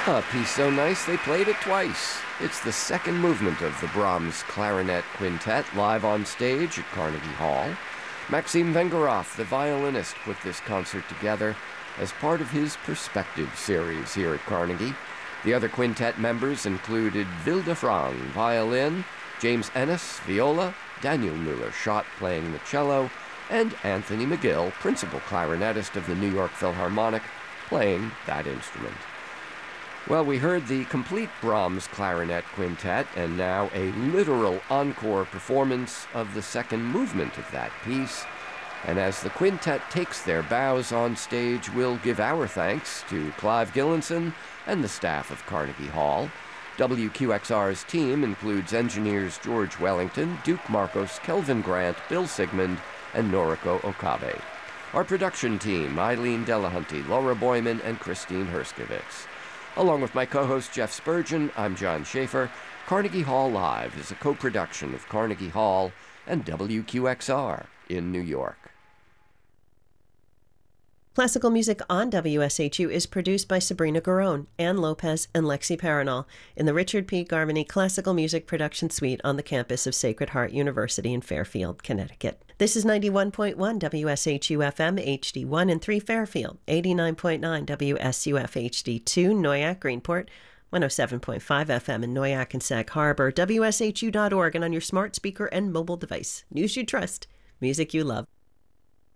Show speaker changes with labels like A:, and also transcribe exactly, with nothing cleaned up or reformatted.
A: A piece so nice they played it twice. It's the second movement of the Brahms Clarinet Quintet live on stage at Carnegie Hall. Maxim Vengerov, the violinist, put this concert together as part of his Perspective series here at Carnegie. The other quintet members included Vilde Frang, violin, James Ennis, viola, Daniel Mueller-Schott playing the cello, and Anthony McGill, principal clarinetist of the New York Philharmonic, playing that instrument. Well, we heard the complete Brahms Clarinet Quintet, and now a literal encore performance of the second movement of that piece. And as the quintet takes their bows on stage, we'll give our thanks to Clive Gillinson and the staff of Carnegie Hall. W Q X R's team includes engineers George Wellington, Duke Marcos, Kelvin Grant, Bill Sigmund, and Noriko Okabe. Our production team, Eileen Delahunty, Laura Boyman, and Christine Herskovitz. Along with my co-host Jeff Spurgeon, I'm John Schaefer. Carnegie Hall Live is a co-production of Carnegie Hall and W Q X R in New York.
B: Classical music on W S H U is produced by Sabrina Garone, Ann Lopez, and Lexi Paranol in the Richard P. Garvany Classical Music Production Suite on the campus of Sacred Heart University in Fairfield, Connecticut. This is ninety-one point one W S H U F M H D one in three Fairfield, eighty-nine point nine W S U F H D two Noyak Greenport, one oh seven point five F M in Noyak and Sag Harbor, W S H U dot org, and on your smart speaker and mobile device. News you trust, music you love.